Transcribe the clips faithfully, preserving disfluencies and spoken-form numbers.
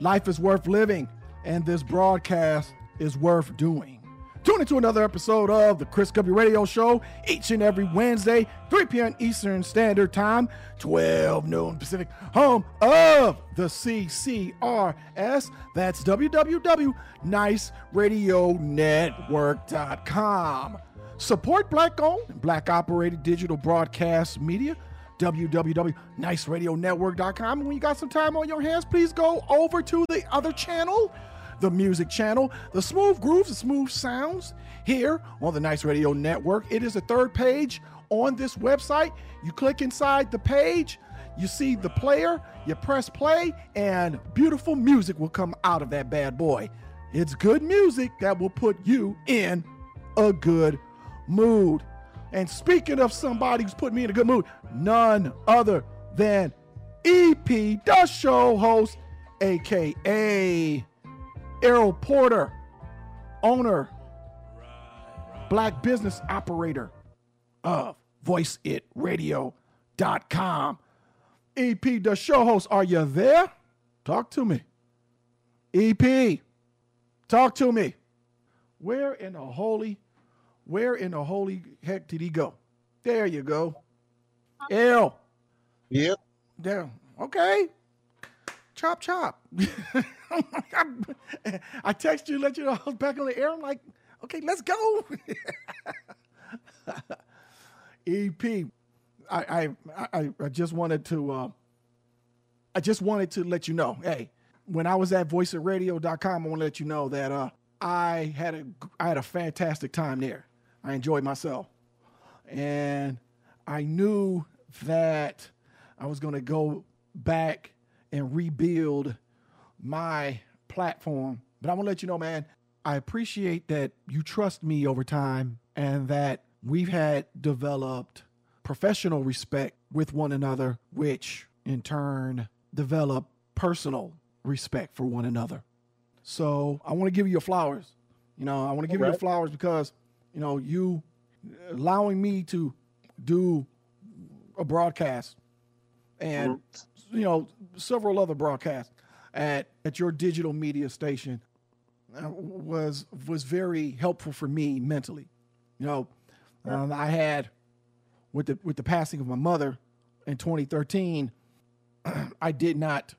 Life is worth living, and this broadcast is worth doing. Tune into another episode of the Chris Cubby Radio Show each and every Wednesday, three p.m. Eastern Standard Time, twelve noon Pacific, home of the C C R S. That's w w w dot nice radio network dot com. Support Black-owned and Black-operated digital broadcast media, w w w dot nice radio network dot com. And when you got some time on your hands, please go over to the other channel, the music channel, the smooth grooves, the smooth sounds here on the Nice Radio Network. It is the third page on this website. You click inside the page, you see the player, you press play, and beautiful music will come out of that bad boy. It's good music that will put you in a good mood. And speaking of somebody who's put me in a good mood, none other than E P, the show host, aka Errol Porter, owner, black business operator of voice it radio dot com. E P, the show host, are you there? Talk to me. E P, talk to me. Where in the holy, where in the holy heck did he go? There you go. Errol. Yep. There. Okay. Chop, chop. I text you, let you know I was back on the air. I'm like, okay, let's go. E P, I, I, I, I just wanted to, uh, I just wanted to let you know, hey, when I was at voice it radio dot com, I want to let you know that uh, I had a, I had a fantastic time there. I enjoyed myself, and I knew that I was going to go back and rebuild my platform. But I want to let you know, man, I appreciate that you trust me over time and that we've had developed professional respect with one another, which in turn developed personal respect for one another. So I want to give you your flowers. You know, I want to give All you right. your flowers because, you know, you allowing me to do a broadcast and, mm-hmm. you know, several other broadcasts at, at your digital media station uh, was, was very helpful for me mentally. You know, um, I had with the, with the passing of my mother in twenty thirteen, I did not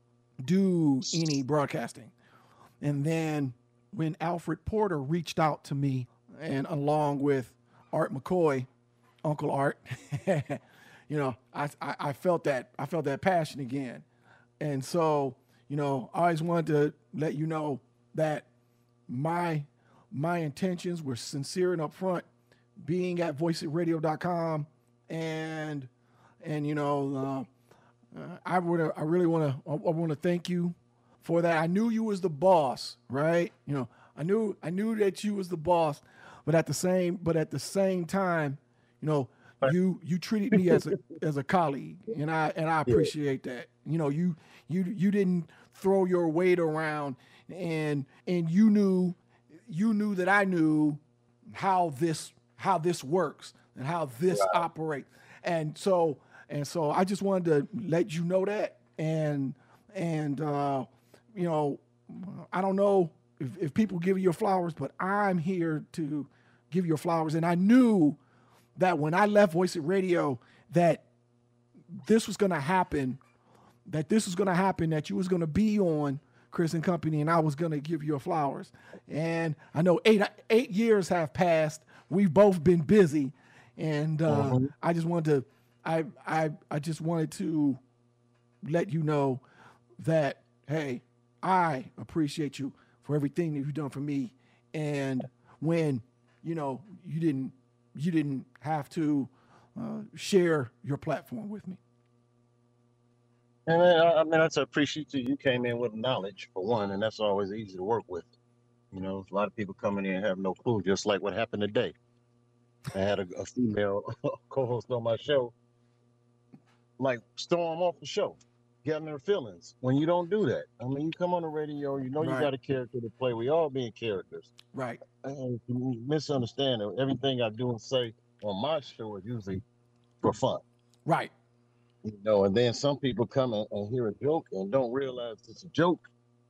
do any broadcasting. And then when Alfred Porter reached out to me, and along with Art McCoy, Uncle Art, you know, I, I, I felt that, I felt that passion again. And so, you know, I always wanted to let you know that my, my intentions were sincere and upfront, being at voice it radio dot com. And, and, you know, uh, uh, I would, I really want to, I, I want to thank you for that. I knew you was the boss, right? You know, I knew, I knew that you was the boss, but at the same, but at the same time, you know, you, you treated me as a, as a colleague, and I, and I appreciate that. You know, you, you, you didn't throw your weight around, and, and you knew, you knew that I knew how this, how this works and how this right. operates. And so, and so I just wanted to let you know that. And, and, uh, you know, I don't know if, if people give you your flowers, but I'm here to give you your flowers. And I knew that when I left Voice It Radio, that this was going to happen, that this was going to happen, that you was going to be on Chris and Company, and I was going to give you your flowers. And I know eight, eight years have passed. We've both been busy. And uh, uh-huh. I just wanted to, I, I, I just wanted to let you know that, hey, I appreciate you for everything that you've done for me. And when, you know, you didn't, you didn't have to uh, share your platform with me. And I, I mean, that's appreciate you. You came in with knowledge for one, and that's always easy to work with. You know, a lot of people come in here and have no clue, just like what happened today. I had a, a female co-host on my show, like storm off the show, getting their feelings. When you don't do that, I mean, you come on the radio, you know, right. you got a character to play. We all being characters, right? And you misunderstand it. Everything I do and say on my show is usually for fun, right? You know, and then some people come and, and hear a joke and don't realize it's a joke,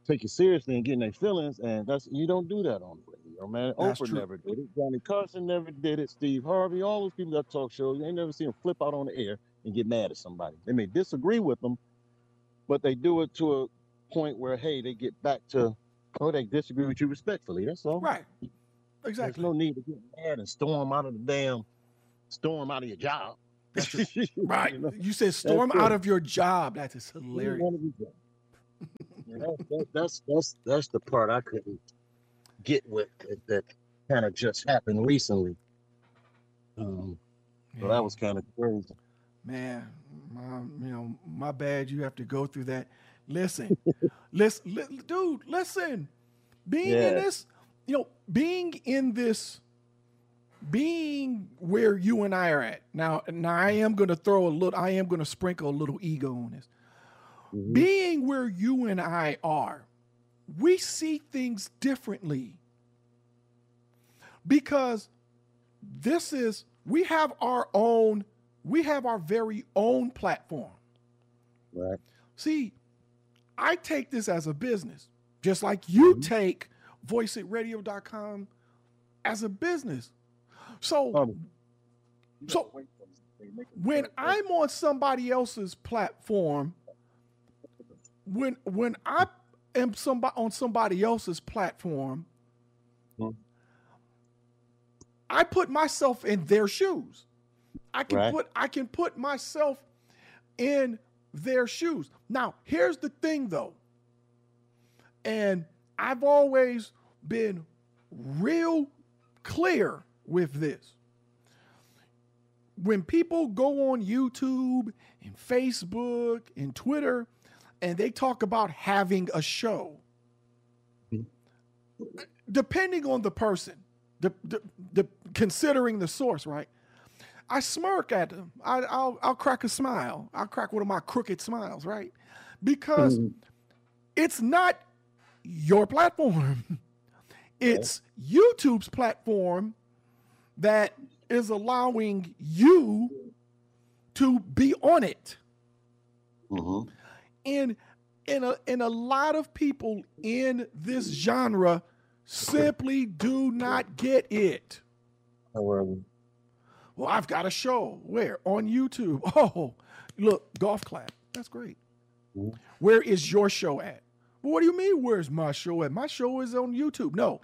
take you seriously and getting their feelings, and that's you don't do that on the radio, man. That's Oprah true. never did it. Johnny Carson never did it. Steve Harvey, all those people that talk shows, you ain't never seen them flip out on the air and get mad at somebody. They may disagree with them, but they do it to a point where, hey, they get back to, oh, they disagree with you respectfully. That's all. Right. There's Exactly. no need to get mad and storm out of the damn, storm out of your job. That's true. Right. You know? You said storm That's out it. of your job. That is hilarious. One of these jobs. Yeah, that- that- that's that's that's the part I couldn't get with it, that kind of just happened recently. Um, so that was kind of crazy. Man, my, you know, my bad. You have to go through that. Listen, listen, li- dude, listen. Being in Yeah. this, you know, being in this, being where you and I are at now. Now, I am going to throw a little. I am going to sprinkle a little ego on this. Mhm. Being where you and I are, we see things differently because this is we have our own. We have our very own platform. Right. See, I take this as a business, just like you Mhm. take voice it radio dot com as a business. So Um, you So, gotta wait for them. They make it when work. I'm on somebody else's platform, when when I am somebody on somebody else's platform, Mhm. I put myself in their shoes. I can Right. put I can put myself in their shoes. Now, here's the thing though. And I've always been real clear with this. When people go on YouTube and Facebook and Twitter and they talk about having a show, depending on the person, the, the, the considering the source, right? I smirk at them. I, I'll, I'll crack a smile. I'll crack one of my crooked smiles, right? Because Mhm. it's not your platform. It's YouTube's platform that is allowing you to be on it. Mhm. And and a, and a lot of people in this genre simply do not get it. However, Well, I've got a show. Where? On YouTube. Oh, look, golf clap. That's great. Mhm. Where is your show at? Well, what do you mean, where's my show at? My show is on YouTube. No,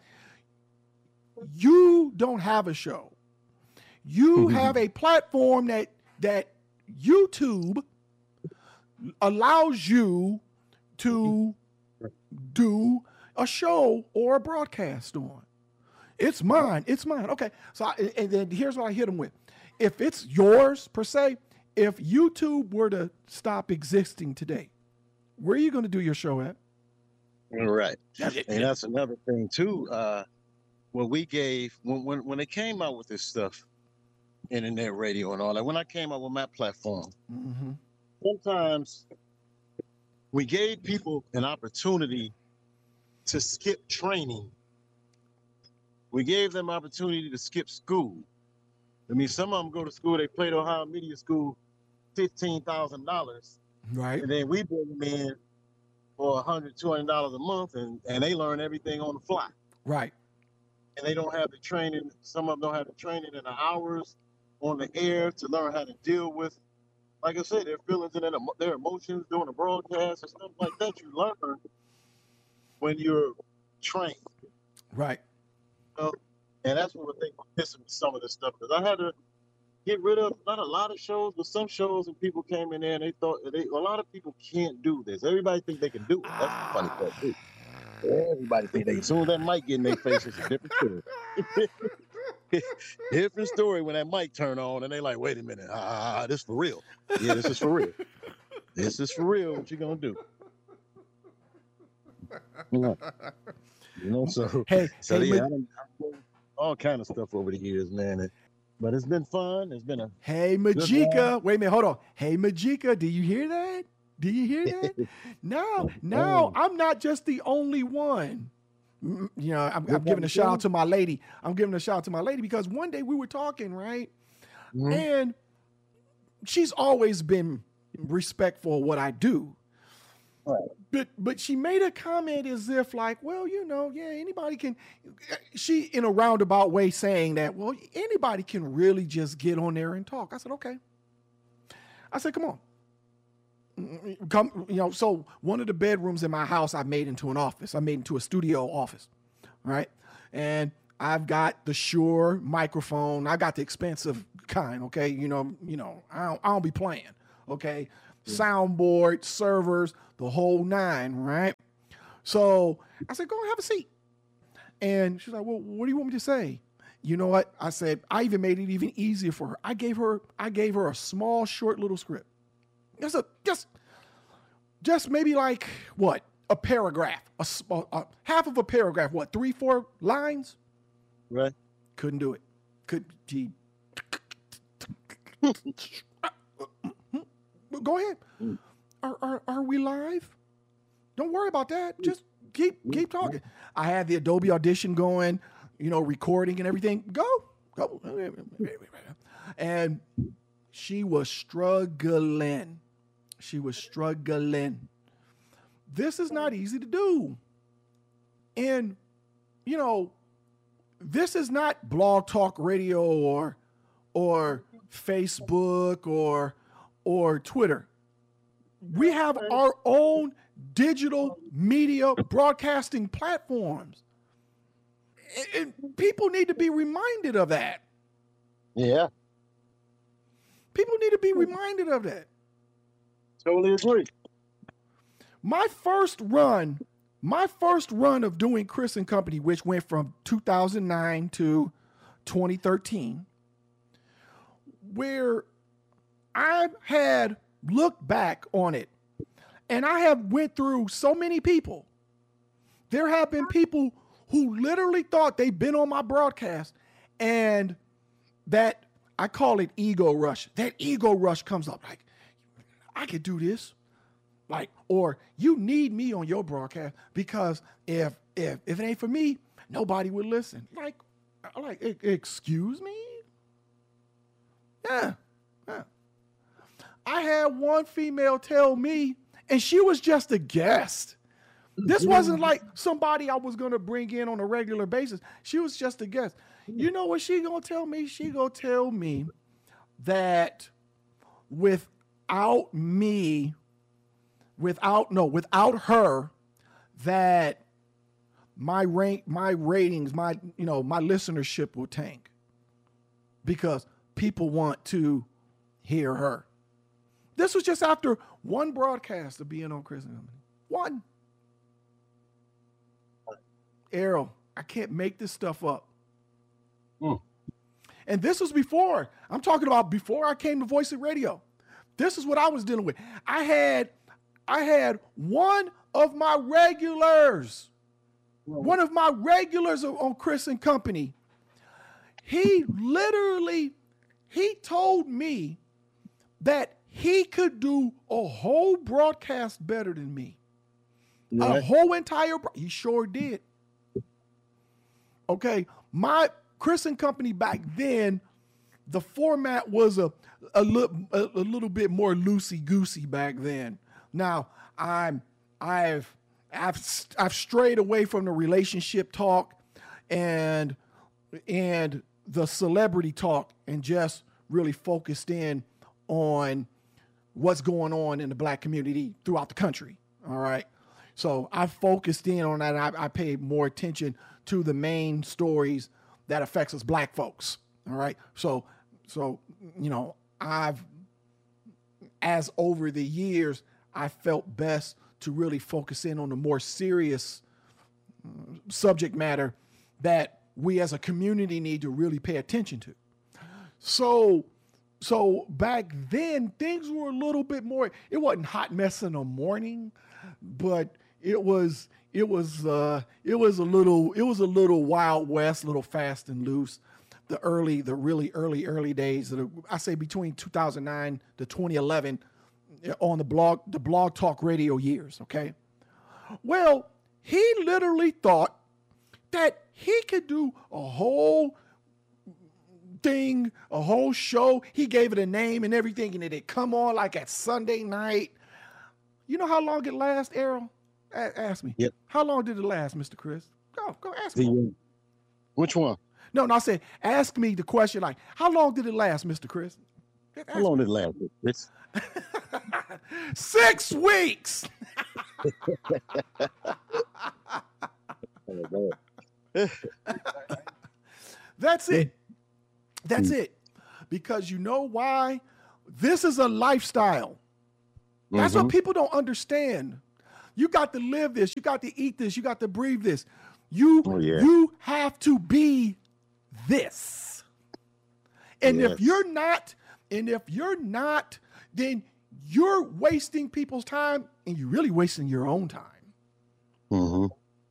you don't have a show. You have a platform that that YouTube allows you to do a show or a broadcast on. It's mine. It's mine. Okay. So, I, and then here's what I hit them with. If it's yours per se, if YouTube were to stop existing today, where are you going to do your show at? right. That's it. And that's another thing too. Uh, when we gave when when when they came out with this stuff, internet radio and all that. When I came out with my platform, Mm-hmm. sometimes we gave people an opportunity to skip training. We gave them opportunity to skip school. I mean, some of them go to school. They played Ohio Media School, fifteen thousand dollars, Right. and then we bring them in for a hundred, two hundred dollars a month, and and they learn everything on the fly. Right. And they don't have the training. Some of them don't have the training in the hours on the air to learn how to deal with, like I said, their feelings and their, emo- their emotions during the broadcast and stuff like that. You learn when you're trained, Right. you know? And that's what I think was missing with some of this stuff. Because I had to get rid of not a lot of shows, but some shows, and people came in there and they thought that they, a lot of people can't do this. Everybody think they can do it. That's the funny part too. Everybody think they. As soon as that mic get in their face, it's a different story. Different story when that mic turn on and they like, wait a minute, ah, this for real. Yeah, this is for real. This is for real. What you gonna do? You know, you know so Hey, so hey, yeah, Ma- I done, I've done all kind of stuff over the years, man. And- but it's been fun. It's been a hey, Majika. Wait a minute. Hold on. Hey, Majika. Do you hear that? Do you hear that? No, no, I'm not just the only one. Mm, You know, I'm, I'm giving a shout out to my lady. I'm giving a shout out to my lady because one day we were talking, right? Mhm. And she's always been respectful of what I do. Right. But but she made a comment as if like, well, you know, yeah, anybody can. She in a roundabout way saying that, well, anybody can really just get on there and talk. I said, okay. I said, come on, come. You know, so one of the bedrooms in my house I made into an office. I made into a studio office, right? And I've got the Shure microphone. I got the expensive kind. Okay, you know, you know, I don't, I don't be playing. Okay, soundboard, servers, the whole nine, right? So I said, go and have a seat. And she's like, well, what do you want me to say? You know what? I said, I even made it even easier for her. I gave her, I gave her a small, short little script. Just a, just, just maybe like what? A paragraph, a, a, a half of a paragraph, what? Three, four lines? Right. Couldn't do it. Could, gee. Go ahead. Are, are are we live? Don't worry about that. Just keep keep talking. I had the Adobe Audition going, you know, recording and everything. Go, go. And she was struggling. She was struggling. This is not easy to do. And, you know, this is not Blog Talk Radio or or Facebook or or Twitter. We have our own digital media broadcasting platforms. And people need to be reminded of that. Yeah. People need to be reminded of that. Totally agree. My first run, my first run of doing Chris and Company, which went from two thousand nine to twenty thirteen, where I had looked back on it, and I have went through so many people. There have been people who literally thought they'd been on my broadcast, and that, I call it ego rush. That ego rush comes up like, I could do this. Like, or you need me on your broadcast because if if if it ain't for me, nobody would listen. Like, like, e- excuse me? Yeah, yeah. I had one female tell me, and she was just a guest. This wasn't like somebody I was gonna bring in on a regular basis. She was just a guest. You know what she gonna tell me? She gonna tell me that without me, without no, without her, that my rank, my ratings, my you know, my listenership will tank because people want to hear her. This was just after one broadcast of being on Chris and Company. One. Errol, I can't make this stuff up. Mm. And this was before. I'm talking about before I came to Voice of Radio. This is what I was dealing with. I had, I had one of my regulars, one of my regulars on Chris and Company. He literally, he told me that he could do a whole broadcast better than me. Right. A whole entire, he sure did. Okay, my Chris and Company back then, the format was a a, li- a, a little bit more loosey goosey back then. Now I'm I've I've I've strayed away from the relationship talk and and the celebrity talk and just really focused in on what's going on in the black community throughout the country. All right. So I focused in on that. I, I paid more attention to the main stories that affects us black folks. All right. So, so, you know, I've, as over the years, I felt best to really focus in on the more serious uh, subject matter that we as a community need to really pay attention to. So, so back then things were a little bit more, it wasn't hot mess in the morning, but it was, it was, uh, it was a little, it was a little Wild West, a little fast and loose. The early, the really early, early days of the, I say between two thousand nine to twenty eleven on the blog, the Blog Talk Radio years. Okay. Well, he literally thought that he could do a whole thing, a whole show. He gave it a name and everything, and it'd come on like at Sunday night. You know how long it lasts, Errol? A- ask me. Yep. How long did it last, Mister Chris? Go, go ask me. The, which one? No, no, I said, ask me the question like, how long did it last, Mister Chris? Ask How long me. did it last? It's Six weeks. That's it. That's it. Because you know why? This is a lifestyle. That's Mhm. what people don't understand. You got to live this. You got to eat this. You got to breathe this. You, Oh, yeah. you have to be this. And if Yes. you're not, and if you're not, then you're wasting people's time and you're really wasting your own time. Mhm.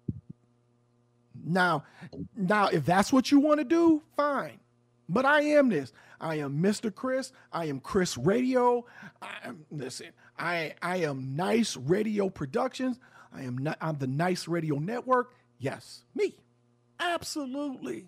Now, now, if that's what you want to do, fine. But I am this. I am Mister Chris. I am Chris Radio. I am listen. I I am Nice Radio Productions. I am not. I'm the Nice Radio Network. Yes, me. Absolutely.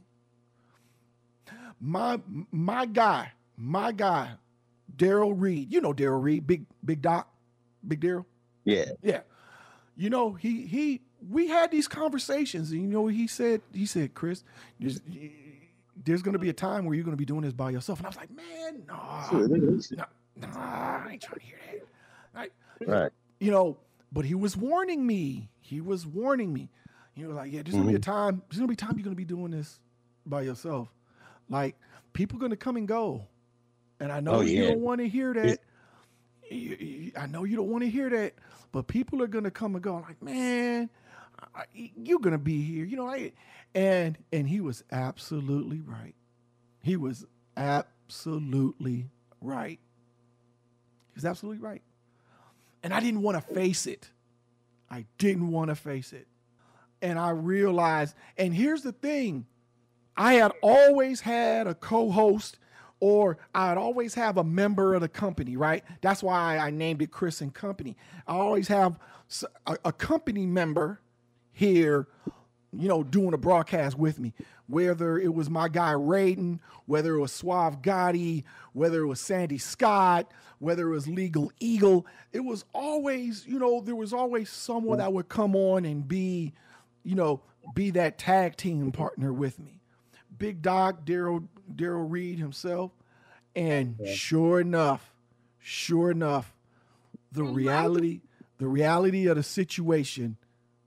My my guy, my guy, Daryl Reed. You know Daryl Reed, big big Doc, big Daryl. Yeah. Yeah. You know, he he we had these conversations, and you know, he said, he said, Chris, there's, there's gonna be a time where you're gonna be doing this by yourself. And I was like, man, nah, nah, nah, I ain't trying to hear that. I, Right. you know, but he was warning me. He was warning me. He was like, yeah, there's gonna be a time, there's gonna be time you're gonna be doing this by yourself. Like, people gonna come and go. And I know Oh, you yeah. don't want to hear that. You- you- I know you don't want to hear that, but people are gonna come and go. I'm like, man, I, you're gonna be here, you know. I, and and he was absolutely right. He was absolutely right. He was absolutely right. And I didn't want to face it. I didn't want to face it. And I realized. And here's the thing: I had always had a co-host, or I'd always have a member of the company, right? That's why I named it Chris and Company. I always have a, a company member here, you know, doing a broadcast with me, whether it was my guy Raiden, whether it was Suave Gotti, whether it was Sandy Scott, whether it was Legal Eagle. It was always, you know, there was always someone that would come on and be, you know, be that tag team partner with me. Big Doc, Daryl Daryl Reed himself. And sure enough, sure enough, the reality, the reality of the situation,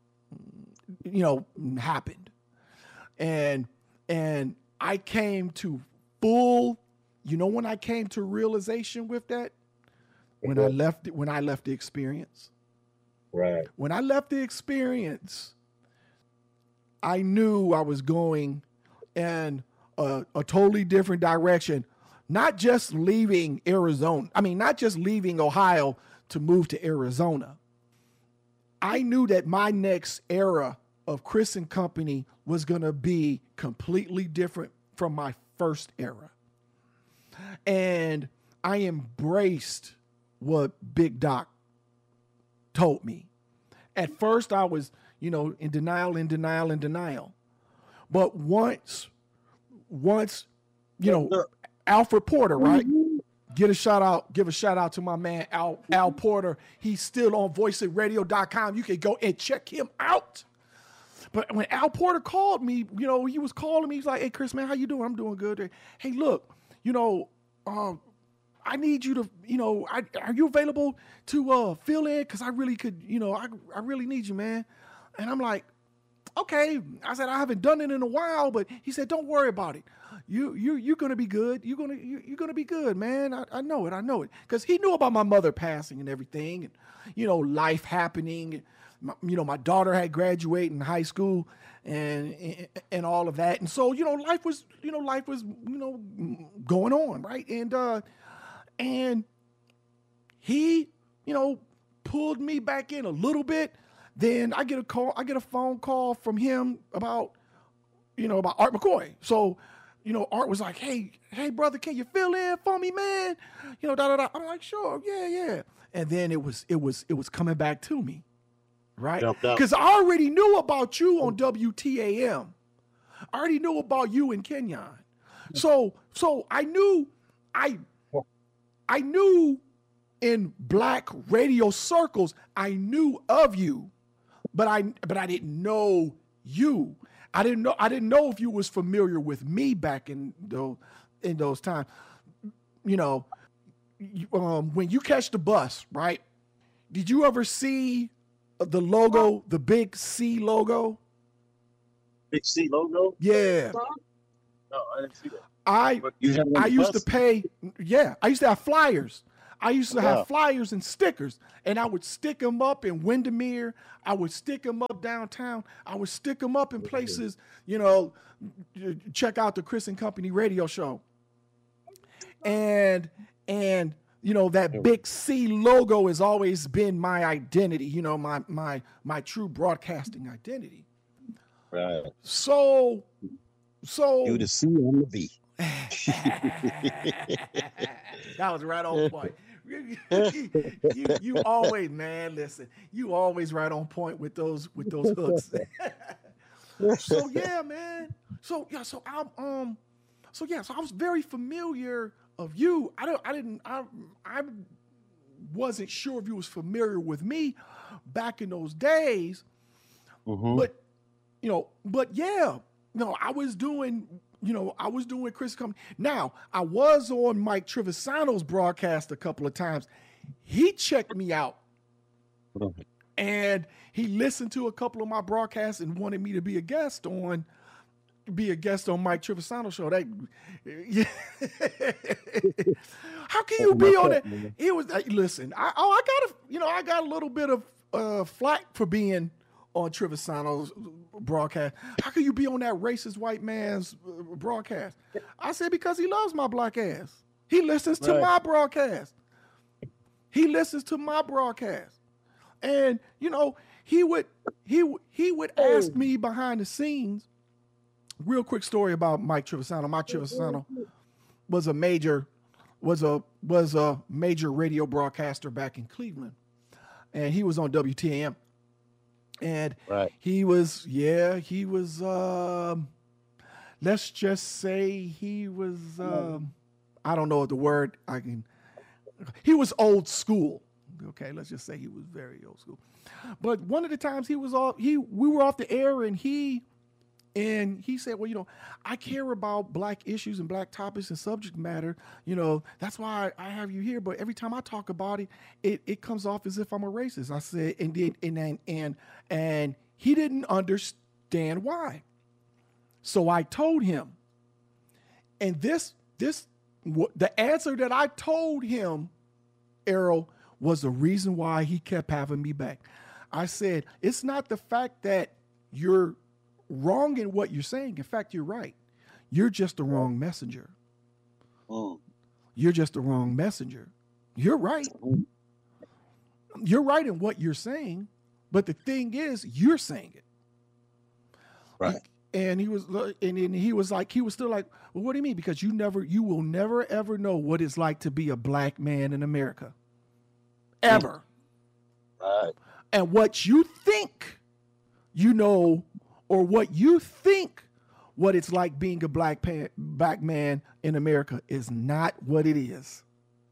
you know, happened. And and I came to full, you know, when I came to realization with that, when I left when I left the experience. Right. When I left the experience, I knew I was going in a, a totally different direction. Not just leaving Arizona. I mean, not just leaving Ohio to move to Arizona. I knew that my next era of Chris and Company was going to be completely different from my first era. And I embraced what Big Doc told me. At first, I was, you know, in denial, in denial, in denial. But once, once, you know, Alfred Porter, right? Get a shout out, give a shout out to my man Al Al Porter. He's still on voice it radio dot com. You can go and check him out. But when Al Porter called me, you know, he was calling me. He's like, "Hey, Chris, man, how you doing? I'm doing good. Hey, look, you know, um, I need you to, you know, I, are you available to uh, fill in? Because I really could, you know, I I really need you, man." And I'm like, okay. I said, I haven't done it in a while, but he said, don't worry about it. You, you, you're going to be good. You're going to, you, you're going to be good, man. I, I know it. I know it. Cause he knew about my mother passing and everything, and, you know, life happening. My, you know, my daughter had graduated in high school and, and, and all of that. And so, you know, life was, you know, life was, you know, going on. Right. And, uh, and he, you know, pulled me back in a little bit. Then I get a call, I get a phone call from him about, you know, about Art McCoy. So, you know, Art was like, hey, hey, brother, can you fill in for me, man? You know, da da da. I'm like, sure, yeah, yeah. And then it was, it was, it was coming back to me, right? Because I already knew about you on W T A M. I already knew about you in Kenyon. So, so I knew, I, I knew in black radio circles, I knew of you, but I but I didn't know you. I didn't know I didn't know if you was familiar with me back in those in those times. You know, um, when you catch the bus, right? Did you ever see the logo, the big C logo? Big C logo? Yeah. No, I didn't see that. I I used bus? to pay. Yeah, I used to have flyers. I used to have wow. flyers and stickers, and I would stick them up in Windermere. I would stick them up downtown. I would stick them up in places, you know, check out the Chris and Company radio show. And, and, you know, that big C logo has always been my identity, you know, my, my, my true broadcasting identity. Right. So, so. You the C and the V. That was right on point. you, you always, man, listen, you always right on point with those with those hooks. So yeah, man. So yeah, so I'm um so yeah, so I was very familiar of you. I don't I didn't I I wasn't sure if you was familiar with me back in those days. Mm-hmm. But you know, but yeah, no, I was doing You know, I was doing Chris Company. Now, I was on Mike Trivisano's broadcast a couple of times. He checked me out. And he listened to a couple of my broadcasts and wanted me to be a guest on be a guest on Mike Trivisano's show. That, yeah. How can you be on it? It was like, listen, I, oh, I got a, you know, I got a little bit of uh, flack for being on Trivisano's broadcast. How can you be on that racist white man's broadcast? I said, because he loves my black ass. He listens to right. my broadcast. He listens to my broadcast. And, you know, he would he he would ask me behind the scenes. Real quick story about Mike Trivisano. Mike Trivisano was a major was a was a major radio broadcaster back in Cleveland. And he was on W T A M. And right. he was, yeah, he was, um, let's just say he was, um, I don't know the word I can, he was old school. Okay, let's just say he was very old school. But one of the times he was off, he, we were off the air and he, and he said, well, you know, I care about black issues and black topics and subject matter. You know, that's why I have you here. But every time I talk about it, it, it comes off as if I'm a racist. I said, and did, and, and, and, and he didn't understand why. So I told him, and this, this, the answer that I told him, Errol, was the reason why he kept having me back. I said, it's not the fact that you're wrong in what you're saying. In fact, you're right. You're just the wrong messenger. Oh. You're just the wrong messenger. You're right. You're right in what you're saying, but the thing is, you're saying it. Right. And he was, and then he was like, he was still like, well, what do you mean? Because you never, you will never ever know what it's like to be a black man in America. Ever. Right. And what you think, you know, or what you think what it's like being a black, pan, black man in America is not what it is.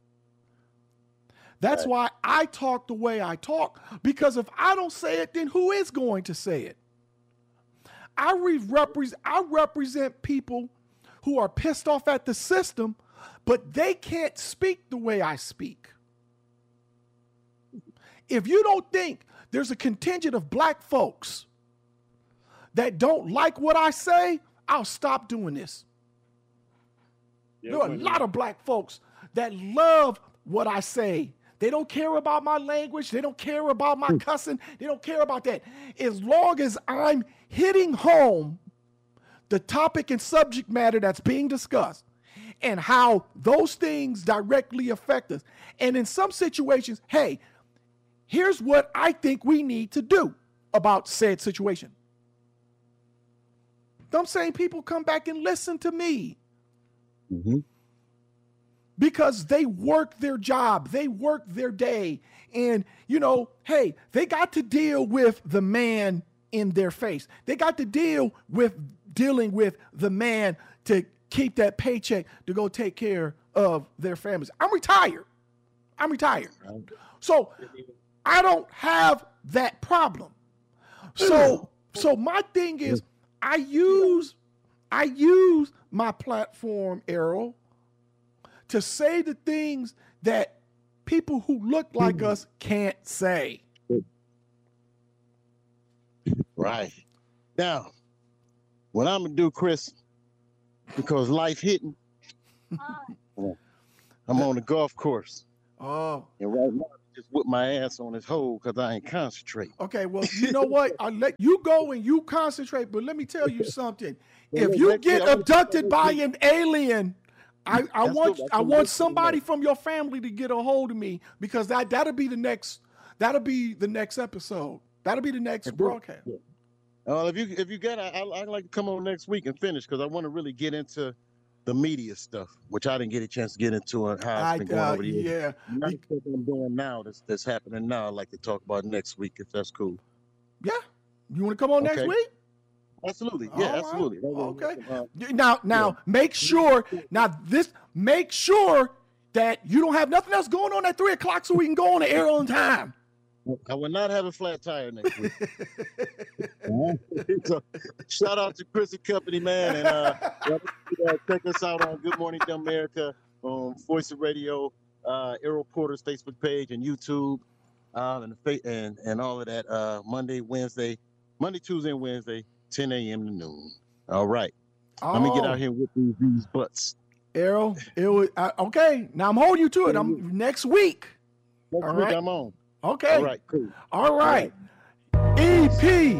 That's right. Why I talk the way I talk, because if I don't say it, then who is going to say it? I, re- represent, I represent people who are pissed off at the system, but they can't speak the way I speak. If you don't think there's a contingent of black folks that don't like what I say, I'll stop doing this. Yeah, there are a lot of black folks that love what I say. They don't care about my language. They don't care about my cussing. They don't care about that. As long as I'm hitting home the topic and subject matter that's being discussed and how those things directly affect us. And in some situations, hey, here's what I think we need to do about said situation. I'm saying people come back and listen to me. Mm-hmm. Because they work their job, they work their day. And, you know, hey, they got to deal with the man in their face. They got to deal with dealing with the man to keep that paycheck to go take care of their families. I'm retired. I'm retired. So I don't have that problem. So so my thing is I use I use my platform, Errol, to say the things that people who look like us can't say. Right. Now, what I'm gonna do, Chris, because life hitting, I'm on the golf course. Oh. And right now, I just whip my ass on this hole because I ain't concentrate. Okay, well, you know what? I'll let you go and you concentrate, but let me tell you something. If you get abducted by an alien, I, I want I want somebody from your family to get a hold of me, because that that'll be the next that'll be the next episode. That'll be the next broadcast. Uh, if you if you got, I I'd like to come on next week and finish, because I want to really get into the media stuff, which I didn't get a chance to get into it. How it's I, been going uh, over the years. yeah. Not the stuff I'm doing now. That's that's happening now. I'd like to talk about next week, if that's cool. Yeah. You want to come on Okay. next week? Absolutely. Yeah, All right. absolutely. Okay. Uh, Now, now, yeah. make sure. Now, this. Make sure that you don't have nothing else going on at three o'clock, so we can go on the air on time. I will not have a flat tire next week. So, shout out to Chris and Company, man, and uh, uh, check us out on Good Morning America, on Voice of Radio, uh, Errol Porter's Facebook page and YouTube, uh, and the fa- and and all of that. Uh, Monday, Wednesday, Monday, Tuesday, and Wednesday, ten a.m. to noon. All right, Oh, let me get out here with these, these butts. Errol, it was, uh, okay. Now I'm holding you to it. I'm next week. Next All week right. I'm on. Okay. All right, cool. All right. E P.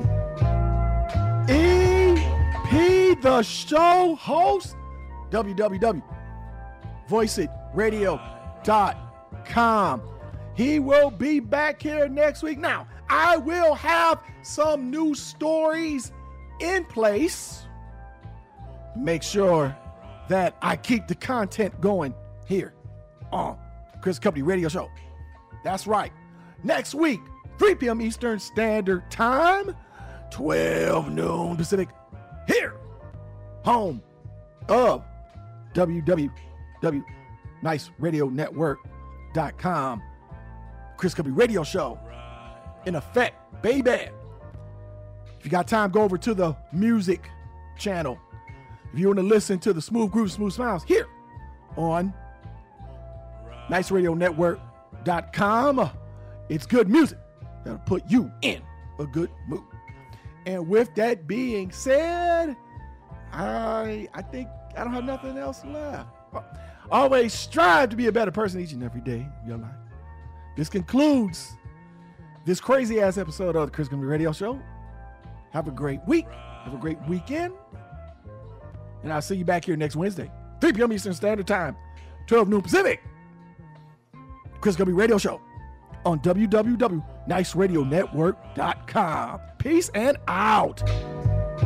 E P, the show host, w w w dot voice it radio dot com. He will be back here next week. Now, I will have some new stories in place. Make sure that I keep the content going here on Chris Company Radio Show. That's right. Next week, three p.m. Eastern Standard Time, twelve noon Pacific, here, home of w w w dot nice radio network dot com. Chris Company Radio Show in effect, baby. If you got time, go over to the music channel. If you want to listen to the Smooth Groove, Smooth Smiles here on nice radio network dot com. It's good music that'll put you in a good mood. And with that being said, I I think I don't have nothing else left. Always strive to be a better person each and every day of your life. This concludes this crazy ass episode of the Chris Company Radio Show. Have a great week. Have a great weekend. And I'll see you back here next Wednesday, three p.m. Eastern Standard Time, twelve noon Pacific. Chris Company Radio Show on w w w dot nice radio network dot com. Peace and out.